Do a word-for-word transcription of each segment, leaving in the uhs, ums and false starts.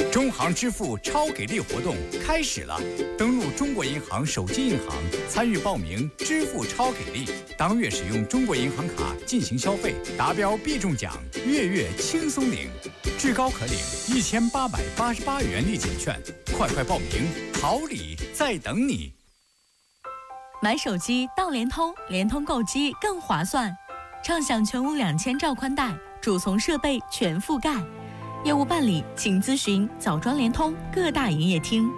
中行支付超给力活动开始了，登录中国银行手机银行参与报名支付超给力，当月使用中国银行卡进行消费，达标必中奖，月月轻松领，至高可领一千八百八十八元立减券，快快报名，好礼在等你。 买手机到联通，联通购机更划算，畅享全屋两千兆宽带，主从设备全覆盖。业务办理，请咨询枣庄联通各大营业厅。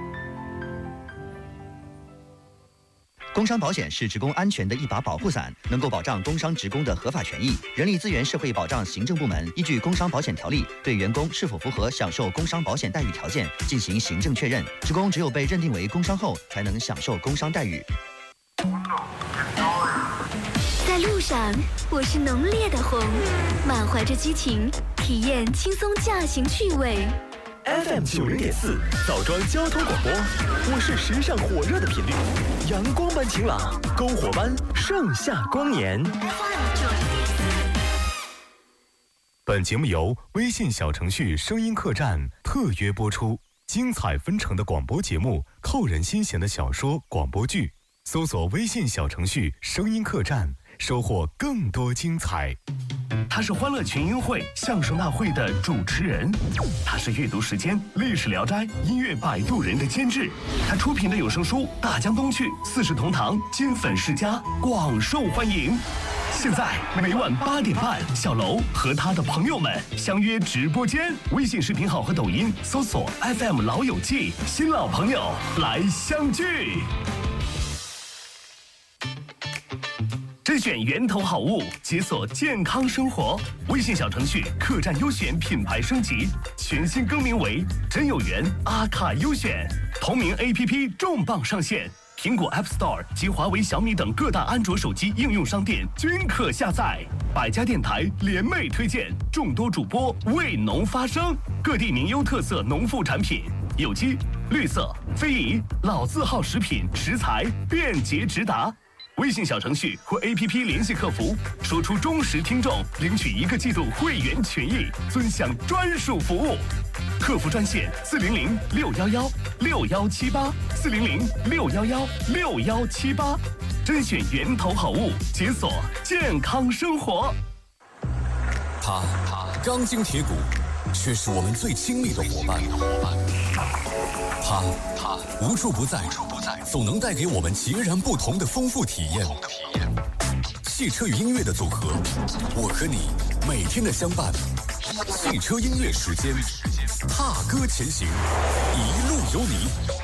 工伤保险是职工安全的一把保护伞，能够保障工伤职工的合法权益。人力资源社会保障行政部门依据工伤保险条例，对员工是否符合享受工伤保险待遇条件进行行政确认。职工只有被认定为工伤后，才能享受工伤待遇。 在路上，我是浓烈的红，满怀着激情，体验轻松驾行趣味。 F M 九零点四，枣庄交通广播，我是时尚火热的频率，阳光般晴朗，篝火般盛夏光年。 本节目由微信小程序声音客栈特约播出，精彩纷呈的广播节目，扣人心弦的小说、广播剧，搜索微信小程序声音客栈，收获更多精彩。 他是欢乐群英会相声大会的主持人，他是阅读时间历史聊斋音乐摆渡人的监制，他出品的有声书《大江东去》四世同堂金粉世家广受欢迎。现在每晚八点半，小楼和他的朋友们相约直播间，微信视频号和抖音搜索 F M 老友记，新老朋友来相聚。甄选源头好物，解锁健康生活。微信小程序客栈优选品牌升级，全新更名为真有缘阿卡优选。同名 A P P 重磅上线，苹果 App Store 及华为、小米等各大安卓手机应用商店均可下载。百家电台联袂推荐，众多主播为农发声，各地名优特色农副产品，有机、绿色、非遗、老字号食品食材便捷直达。微信小程序或 A P P 联系客服，说出忠实听众，领取一个季度会员权益，尊享专属服务。客服专线四零零六幺幺六幺七八四零零六幺幺六幺七八，甄选源头好物，解锁健康生活。 他钢筋铁骨，却是我们最亲密的伙伴。他他无处不在，总能带给我们截然不同的丰富体验。汽车与音乐的组合，我和你每天的相伴。汽车音乐时间，踏歌前行，一路有你。